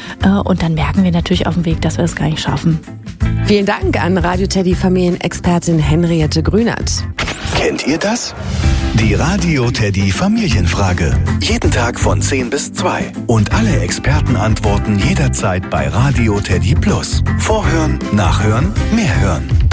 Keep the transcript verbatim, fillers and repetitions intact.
Und dann merken wir natürlich auf dem Weg, dass wir es gar nicht schaffen. Vielen Dank an Radio Teddy Familienexpertin Henriette Grünert. Kennt ihr das? Die Radio Teddy Familienfrage. Jeden Tag von zehn bis zwei. Und alle Experten antworten jederzeit bei Radio Teddy Plus. Vorhören, nachhören, mehr hören.